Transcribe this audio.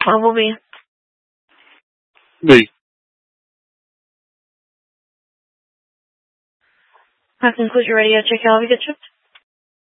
What will be? Me. That concludes your radio check. Have a good shift.